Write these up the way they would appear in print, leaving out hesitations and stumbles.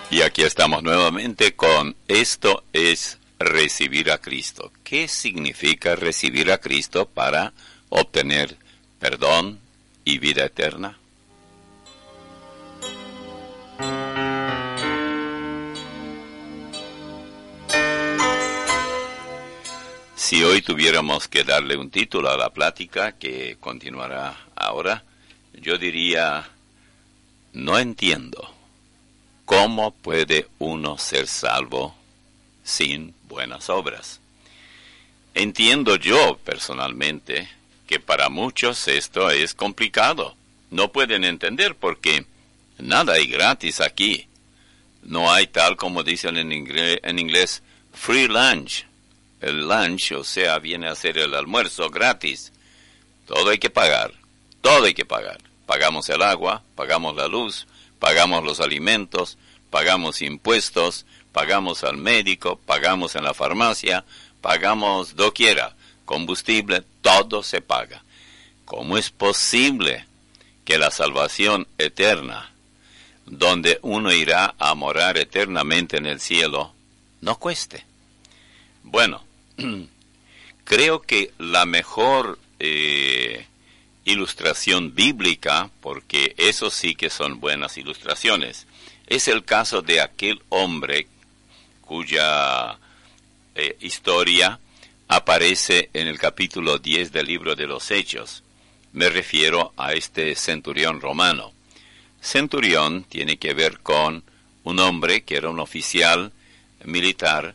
Y aquí estamos nuevamente con Esto es recibir a Cristo. ¿Qué significa recibir a Cristo para obtener perdón y vida eterna? Si hoy tuviéramos que darle un título a la plática que continuará ahora, yo diría, no entiendo. ¿Cómo puede uno ser salvo sin buenas obras? Entiendo yo personalmente que para muchos esto es complicado. No pueden entender porque nada hay gratis aquí. No hay tal como dicen en inglés free lunch. El lunch, o sea, viene a ser el almuerzo gratis. Todo hay que pagar. Todo hay que pagar. Pagamos el agua, pagamos la luz, pagamos los alimentos, pagamos impuestos, pagamos al médico, pagamos en la farmacia, pagamos doquiera, combustible, todo se paga. ¿Cómo es posible que la salvación eterna, donde uno irá a morar eternamente en el cielo, no cueste? Bueno, creo que la mejor ilustración bíblica, porque eso sí que son buenas ilustraciones, es el caso de aquel hombre cuya historia aparece en el capítulo 10 del libro de los Hechos. Me refiero a este centurión romano. Centurión tiene que ver con un hombre que era un oficial militar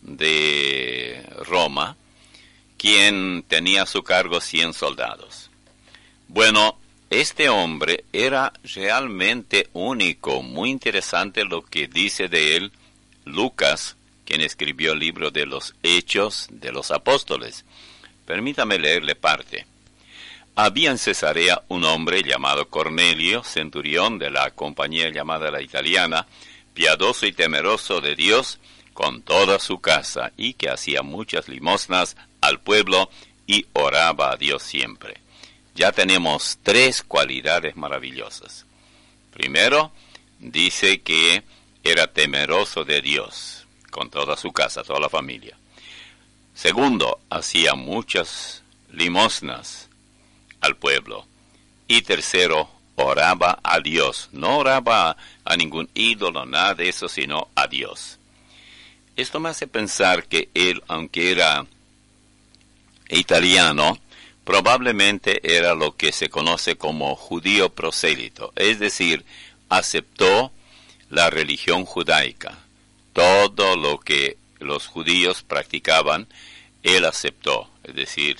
de Roma, quien tenía a su cargo 100 soldados. Bueno, este hombre era realmente único, muy interesante lo que dice de él Lucas, quien escribió el libro de los Hechos de los Apóstoles. Permítame leerle parte. Había en Cesarea un hombre llamado Cornelio, centurión de la compañía llamada la Italiana, piadoso y temeroso de Dios con toda su casa, y que hacía muchas limosnas al pueblo y oraba a Dios siempre. Ya tenemos 3 cualidades maravillosas. Primero, dice que era temeroso de Dios, con toda su casa, toda la familia. Segundo, hacía muchas limosnas al pueblo. Y tercero, oraba a Dios. No oraba a ningún ídolo, nada de eso, sino a Dios. Esto me hace pensar que él, aunque era italiano, probablemente era lo que se conoce como judío prosélito, es decir, aceptó la religión judaica. Todo lo que los judíos practicaban, él aceptó, es decir,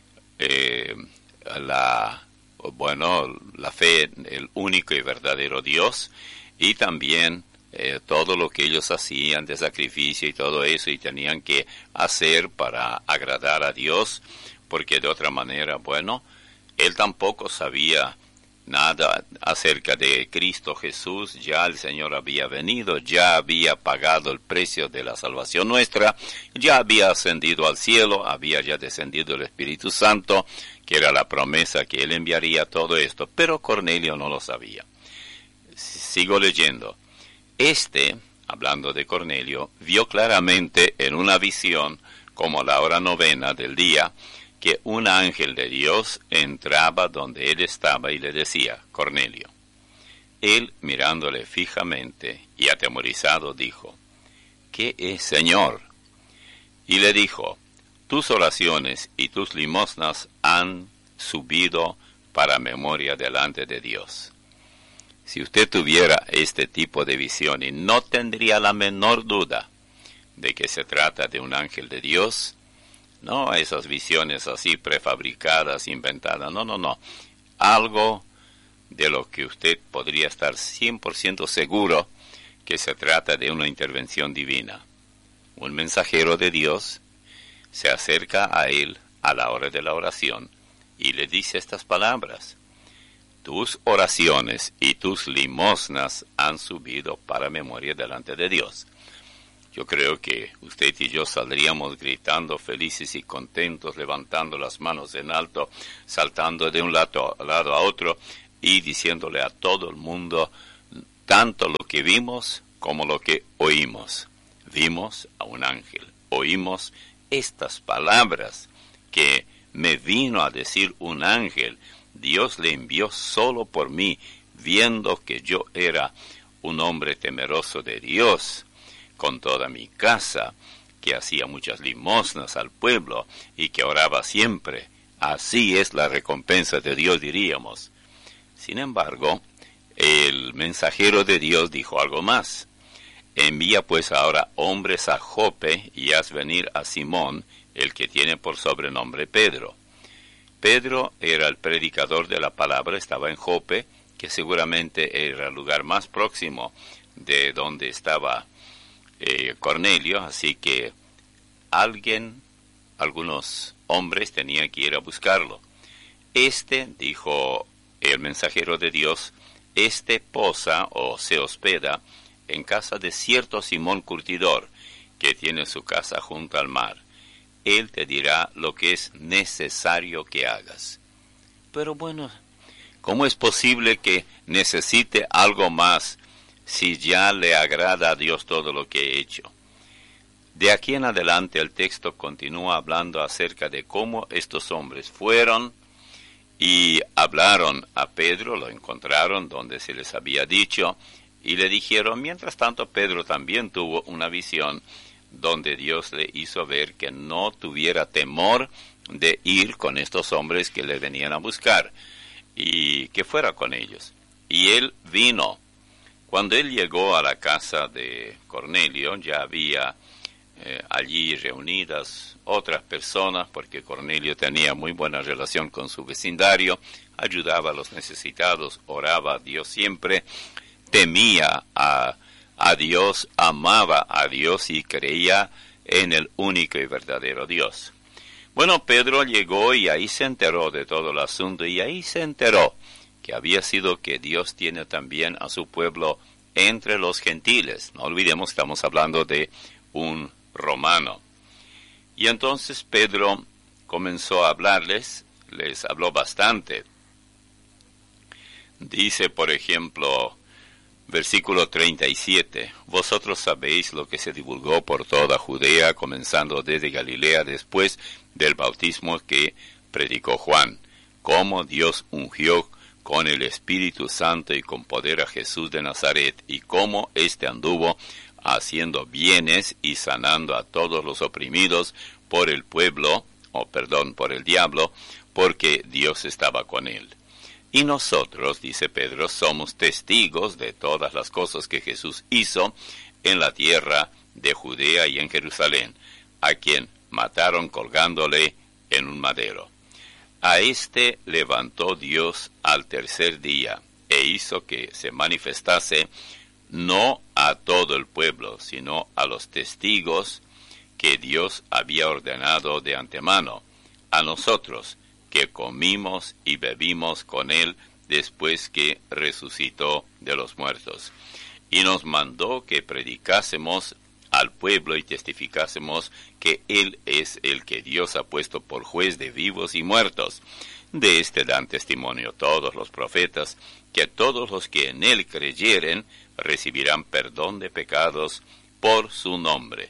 la fe en el único y verdadero Dios, y también todo lo que ellos hacían de sacrificio y todo eso, y tenían que hacer para agradar a Dios, porque de otra manera, él tampoco sabía nada acerca de Cristo Jesús. Ya el Señor había venido, ya había pagado el precio de la salvación nuestra, ya había ascendido al cielo, había ya descendido el Espíritu Santo, que era la promesa que él enviaría todo esto, pero Cornelio no lo sabía. Sigo leyendo. Hablando de Cornelio, vio claramente en una visión, como a la hora 9 del día, que un ángel de Dios entraba donde él estaba y le decía, Cornelio. Él, mirándole fijamente y atemorizado, dijo, ¿qué es, Señor? Y le dijo, tus oraciones y tus limosnas han subido para memoria delante de Dios. Si usted tuviera este tipo de visión y no tendría la menor duda de que se trata de un ángel de Dios, no esas visiones así prefabricadas, inventadas, no. Algo de lo que usted podría estar 100% seguro que se trata de una intervención divina. Un mensajero de Dios se acerca a él a la hora de la oración y le dice estas palabras. Tus oraciones y tus limosnas han subido para memoria delante de Dios. Yo creo que usted y yo saldríamos gritando felices y contentos, levantando las manos en alto, saltando de un lado a otro y diciéndole a todo el mundo tanto lo que vimos como lo que oímos. Vimos a un ángel, oímos estas palabras que me vino a decir un ángel. Dios le envió solo por mí, viendo que yo era un hombre temeroso de Dios, con toda mi casa, que hacía muchas limosnas al pueblo y que oraba siempre. Así es la recompensa de Dios, diríamos. Sin embargo, el mensajero de Dios dijo algo más. Envía pues ahora hombres a Jope y haz venir a Simón, el que tiene por sobrenombre Pedro. Pedro era el predicador de la palabra, estaba en Jope, que seguramente era el lugar más próximo de donde estaba Cornelio, así que algunos hombres tenían que ir a buscarlo. Dijo el mensajero de Dios, posa o se hospeda en casa de cierto Simón Curtidor, que tiene su casa junto al mar. Él te dirá lo que es necesario que hagas. Pero bueno, ¿cómo es posible que necesite algo más si ya le agrada a Dios todo lo que he hecho? De aquí en adelante el texto continúa hablando acerca de cómo estos hombres fueron y hablaron a Pedro, lo encontraron donde se les había dicho, y le dijeron. Mientras tanto, Pedro también tuvo una visión donde Dios le hizo ver que no tuviera temor de ir con estos hombres que le venían a buscar, y que fuera con ellos. Y él vino. Cuando él llegó a la casa de Cornelio, ya había allí reunidas otras personas, porque Cornelio tenía muy buena relación con su vecindario, ayudaba a los necesitados, oraba a Dios siempre, temía a Dios, amaba a Dios y creía en el único y verdadero Dios. Bueno, Pedro llegó y ahí se enteró de todo el asunto, y ahí se enteró que había sido que Dios tiene también a su pueblo entre los gentiles. No olvidemos, estamos hablando de un romano. Y entonces Pedro comenzó a hablarles, les habló bastante. Dice, por ejemplo, versículo 37, vosotros sabéis lo que se divulgó por toda Judea, comenzando desde Galilea después del bautismo que predicó Juan, cómo Dios ungió con el Espíritu Santo y con poder a Jesús de Nazaret, y cómo éste anduvo haciendo bienes y sanando a todos los oprimidos por el por el diablo, porque Dios estaba con él. Y nosotros, dice Pedro, somos testigos de todas las cosas que Jesús hizo en la tierra de Judea y en Jerusalén, a quien mataron colgándole en un madero. A levantó Dios al tercer día, e hizo que se manifestase no a todo el pueblo, sino a los testigos que Dios había ordenado de antemano, a nosotros, que comimos y bebimos con él después que resucitó de los muertos. Y nos mandó que predicásemos al pueblo y testificásemos que él es el que Dios ha puesto por juez de vivos y muertos. De dan testimonio todos los profetas, que todos los que en él creyeren recibirán perdón de pecados por su nombre.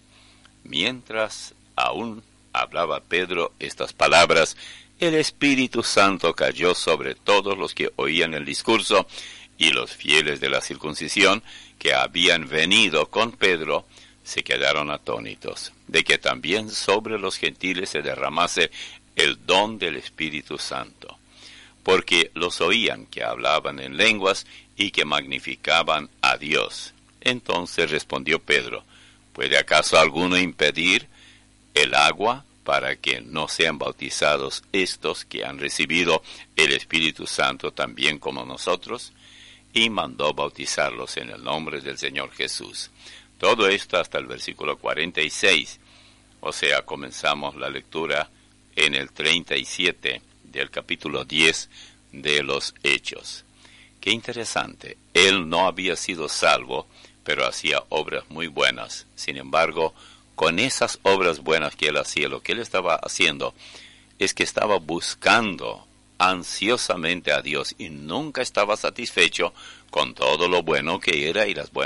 Mientras aún hablaba Pedro estas palabras, el Espíritu Santo cayó sobre todos los que oían el discurso, y los fieles de la circuncisión que habían venido con Pedro se quedaron atónitos de que también sobre los gentiles se derramase el don del Espíritu Santo, porque los oían que hablaban en lenguas y que magnificaban a Dios. Entonces respondió Pedro, ¿puede acaso alguno impedir el agua para que no sean bautizados estos que han recibido el Espíritu Santo también como nosotros? Y mandó bautizarlos en el nombre del Señor Jesús. Todo esto hasta el versículo 46, o sea, comenzamos la lectura en el 37 del capítulo 10 de los Hechos. Qué interesante, él no había sido salvo, pero hacía obras muy buenas. Sin embargo, con esas obras buenas que él hacía, lo que él estaba haciendo es que estaba buscando ansiosamente a Dios y nunca estaba satisfecho con todo lo bueno que era y las buenas